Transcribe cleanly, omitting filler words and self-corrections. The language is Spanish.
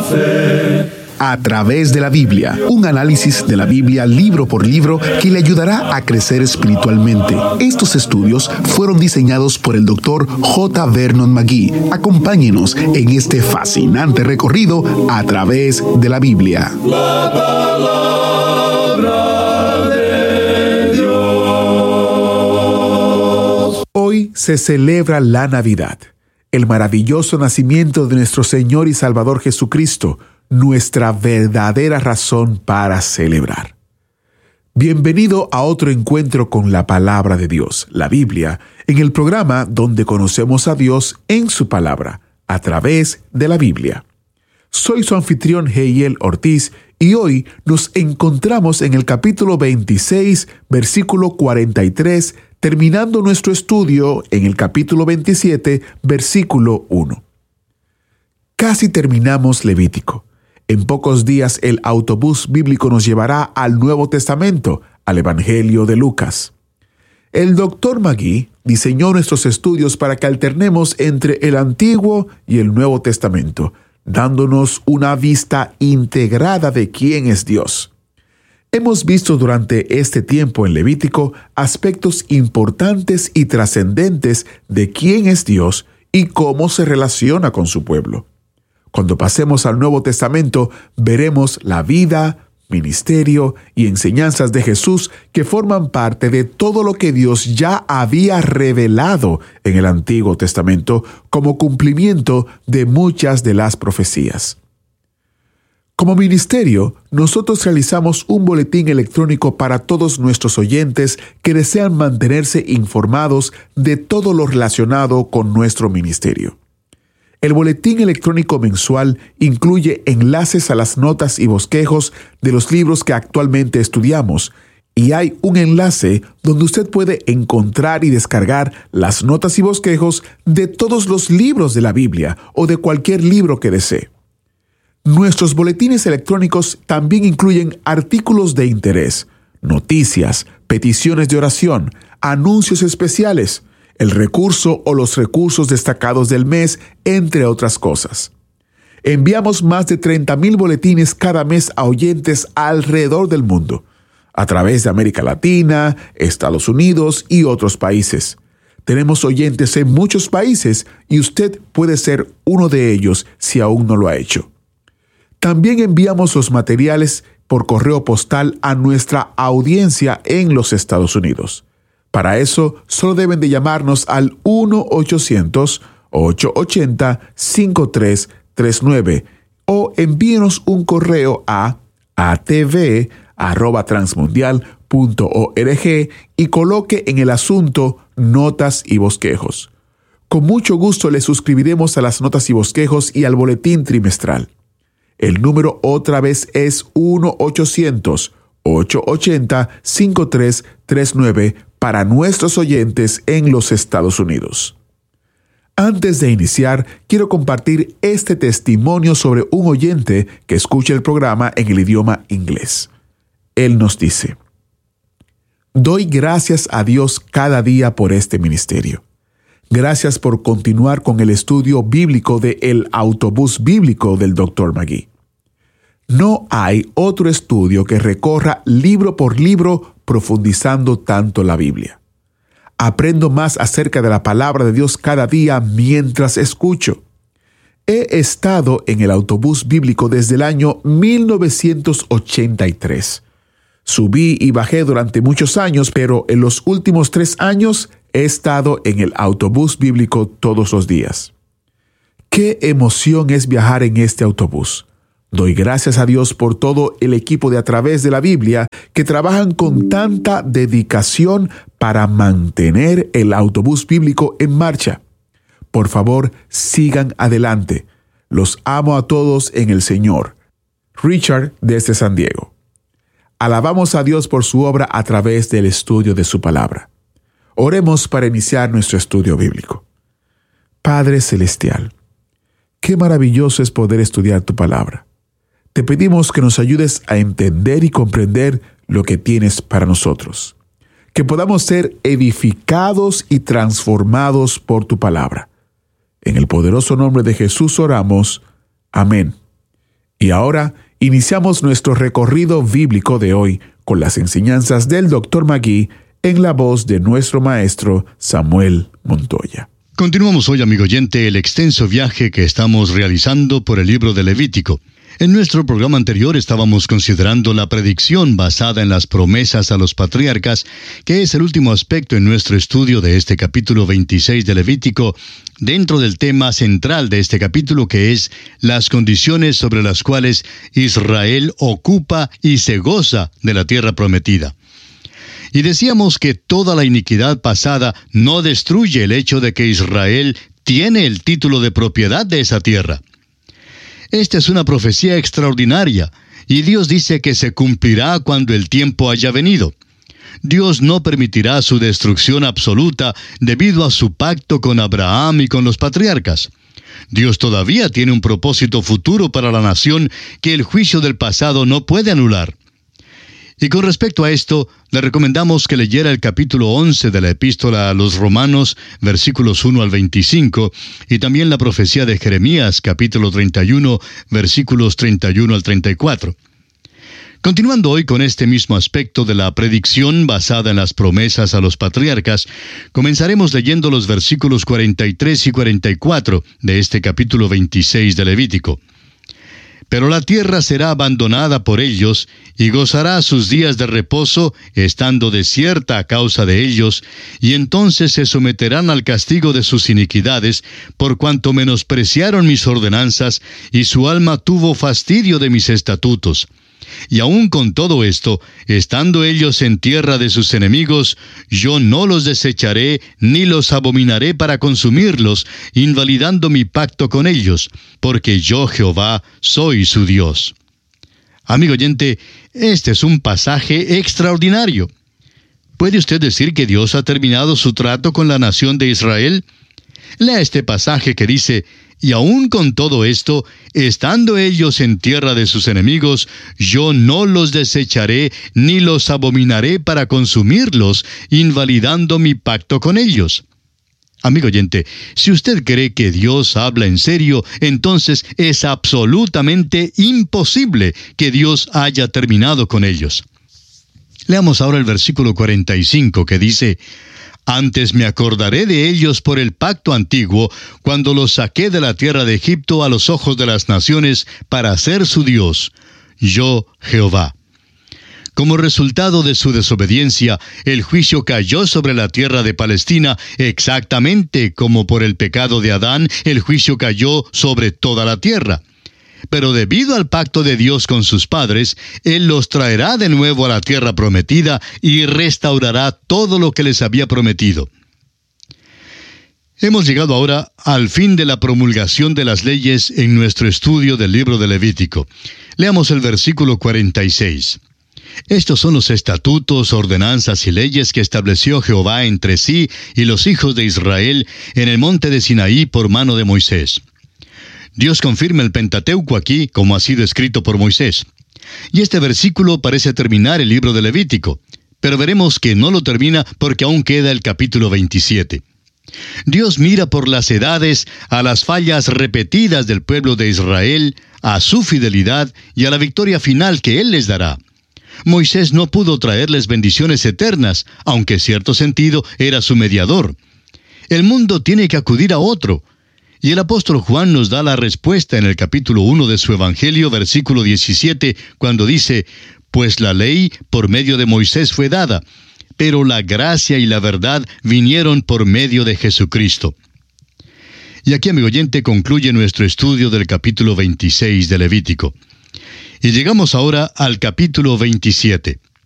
A través de la Biblia, un análisis de la Biblia libro por libro que le ayudará a crecer espiritualmente. Estos estudios fueron diseñados por el Dr. J. Vernon McGee. Acompáñenos en este fascinante recorrido a través de la Biblia. La palabra de Dios. Hoy se celebra la Navidad, el maravilloso nacimiento de nuestro Señor y Salvador Jesucristo, nuestra verdadera razón para celebrar. Bienvenido a otro encuentro con la palabra de Dios, la Biblia, en el programa donde conocemos a Dios en su palabra, a través de la Biblia. Soy su anfitrión Heiel Ortiz y hoy nos encontramos en el capítulo 26, versículo 43, terminando nuestro estudio en el capítulo 27, versículo 1. Casi terminamos Levítico. En pocos días el autobús bíblico nos llevará al Nuevo Testamento, al Evangelio de Lucas. El Dr. McGee diseñó nuestros estudios para que alternemos entre el Antiguo y el Nuevo Testamento, dándonos una vista integrada de quién es Dios. Hemos visto durante este tiempo en Levítico aspectos importantes y trascendentes de quién es Dios y cómo se relaciona con su pueblo. Cuando pasemos al Nuevo Testamento, veremos la vida, ministerio y enseñanzas de Jesús que forman parte de todo lo que Dios ya había revelado en el Antiguo Testamento como cumplimiento de muchas de las profecías. Como ministerio, nosotros realizamos un boletín electrónico para todos nuestros oyentes que desean mantenerse informados de todo lo relacionado con nuestro ministerio. El boletín electrónico mensual incluye enlaces a las notas y bosquejos de los libros que actualmente estudiamos, y hay un enlace donde usted puede encontrar y descargar las notas y bosquejos de todos los libros de la Biblia o de cualquier libro que desee. Nuestros boletines electrónicos también incluyen artículos de interés, noticias, peticiones de oración, anuncios especiales, el recurso o los recursos destacados del mes, entre otras cosas. Enviamos más de 30,000 boletines cada mes a oyentes alrededor del mundo, a través de América Latina, Estados Unidos y otros países. Tenemos oyentes en muchos países y usted puede ser uno de ellos si aún no lo ha hecho. También enviamos los materiales por correo postal a nuestra audiencia en los Estados Unidos. Para eso, solo deben de llamarnos al 1-800-880-5339 o envíenos un correo a atv@transmundial.org y coloque en el asunto Notas y Bosquejos. Con mucho gusto le suscribiremos a las notas y bosquejos y al boletín trimestral. El número otra vez es 1-800-880-5339 para nuestros oyentes en los Estados Unidos. Antes de iniciar, quiero compartir este testimonio sobre un oyente que escucha el programa en el idioma inglés. Él nos dice: doy gracias a Dios cada día por este ministerio. Gracias por continuar con el estudio bíblico de El Autobús Bíblico del Dr. McGee. No hay otro estudio que recorra libro por libro profundizando tanto la Biblia. Aprendo más acerca de la palabra de Dios cada día mientras escucho. He estado en el autobús bíblico desde el año 1983. Subí y bajé durante muchos años, pero en los últimos 3 años he estado en el autobús bíblico todos los días. ¡Qué emoción es viajar en este autobús! Doy gracias a Dios por todo el equipo de A Través de la Biblia que trabajan con tanta dedicación para mantener el autobús bíblico en marcha. Por favor, sigan adelante. Los amo a todos en el Señor. Richard, desde San Diego. Alabamos a Dios por su obra a través del estudio de su palabra. Oremos para iniciar nuestro estudio bíblico. Padre Celestial, qué maravilloso es poder estudiar tu palabra. Te pedimos que nos ayudes a entender y comprender lo que tienes para nosotros. Que podamos ser edificados y transformados por tu palabra. En el poderoso nombre de Jesús oramos. Amén. Y ahora iniciamos nuestro recorrido bíblico de hoy con las enseñanzas del Dr. Magui en la voz de nuestro maestro Samuel Montoya. Continuamos hoy, amigo oyente, el extenso viaje que estamos realizando por el libro de Levítico. En nuestro programa anterior estábamos considerando la predicción basada en las promesas a los patriarcas, que es el último aspecto en nuestro estudio de este capítulo 26 de Levítico, dentro del tema central de este capítulo, que es las condiciones sobre las cuales Israel ocupa y se goza de la tierra prometida. Y decíamos que toda la iniquidad pasada no destruye el hecho de que Israel tiene el título de propiedad de esa tierra. Esta es una profecía extraordinaria, y Dios dice que se cumplirá cuando el tiempo haya venido. Dios no permitirá su destrucción absoluta debido a su pacto con Abraham y con los patriarcas. Dios todavía tiene un propósito futuro para la nación que el juicio del pasado no puede anular. Y con respecto a esto, le recomendamos que leyera el capítulo 11 de la Epístola a los Romanos, versículos 1 al 25, y también la profecía de Jeremías, capítulo 31, versículos 31 al 34. Continuando hoy con este mismo aspecto de la predicción basada en las promesas a los patriarcas, comenzaremos leyendo los versículos 43 y 44 de este capítulo 26 de Levítico. Pero la tierra será abandonada por ellos, y gozará sus días de reposo, estando desierta a causa de ellos, y entonces se someterán al castigo de sus iniquidades, por cuanto menospreciaron mis ordenanzas, y su alma tuvo fastidio de mis estatutos. Y aun con todo esto, estando ellos en tierra de sus enemigos, yo no los desecharé, ni los abominaré para consumirlos, invalidando mi pacto con ellos, porque yo, Jehová, soy su Dios. Amigo oyente, este es un pasaje extraordinario. ¿Puede usted decir que Dios ha terminado su trato con la nación de Israel? Lea este pasaje que dice: y aun con todo esto, estando ellos en tierra de sus enemigos, yo no los desecharé, ni los abominaré para consumirlos, invalidando mi pacto con ellos. Amigo oyente, si usted cree que Dios habla en serio, entonces es absolutamente imposible que Dios haya terminado con ellos. Leamos ahora el versículo 45 que dice: antes me acordaré de ellos por el pacto antiguo, cuando los saqué de la tierra de Egipto a los ojos de las naciones, para ser su Dios, yo Jehová. Como resultado de su desobediencia, el juicio cayó sobre la tierra de Palestina, exactamente como por el pecado de Adán, el juicio cayó sobre toda la tierra. Pero debido al pacto de Dios con sus padres, Él los traerá de nuevo a la tierra prometida y restaurará todo lo que les había prometido. Hemos llegado ahora al fin de la promulgación de las leyes en nuestro estudio del libro de Levítico. Leamos el versículo 46. Estos son los estatutos, ordenanzas y leyes que estableció Jehová entre sí y los hijos de Israel en el monte de Sinaí por mano de Moisés. Dios confirma el Pentateuco aquí, como ha sido escrito por Moisés. Y este versículo parece terminar el libro de Levítico, pero veremos que no lo termina porque aún queda el capítulo 27. Dios mira por las edades a las fallas repetidas del pueblo de Israel, a su fidelidad y a la victoria final que Él les dará. Moisés no pudo traerles bendiciones eternas, aunque en cierto sentido era su mediador. El mundo tiene que acudir a otro. Y el apóstol Juan nos da la respuesta en el capítulo 1 de su Evangelio, versículo 17, cuando dice: pues la ley por medio de Moisés fue dada, pero la gracia y la verdad vinieron por medio de Jesucristo. Y aquí, amigo oyente, concluye nuestro estudio del capítulo 26 de Levítico. Y llegamos ahora al capítulo 27.